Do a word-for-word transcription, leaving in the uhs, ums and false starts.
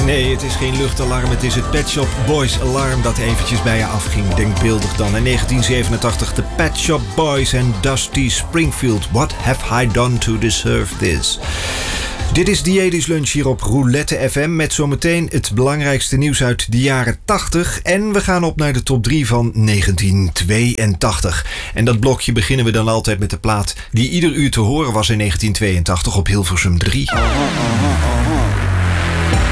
Nee, het is geen luchtalarm, het is het Pet Shop Boys alarm dat eventjes bij je afging, denkbeeldig dan. In negentien zevenentachtig de Pet Shop Boys en Dusty Springfield. What have I done to deserve this? Dit is The eighties Lunch hier op Roulette F M met zometeen het belangrijkste nieuws uit de jaren tachtig. En we gaan op naar de top drie van negentien tweeëntachtig. En dat blokje beginnen we dan altijd met de plaat die ieder uur te horen was in negentien tweeëntachtig op Hilversum drie.